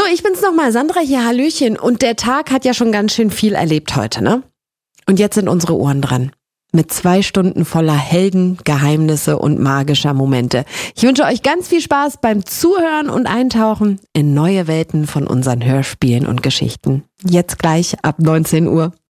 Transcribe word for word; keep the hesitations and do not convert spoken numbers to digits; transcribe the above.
ich bin's nochmal, Sandra hier, hallöchen. Und der Tag hat ja schon ganz schön viel erlebt heute, ne? Und jetzt sind unsere Ohren dran. Mit zwei Stunden voller Helden, Geheimnisse und magischer Momente. Ich wünsche euch ganz viel Spaß beim Zuhören und Eintauchen in neue Welten von unseren Hörspielen und Geschichten. Jetzt gleich ab neunzehn Uhr.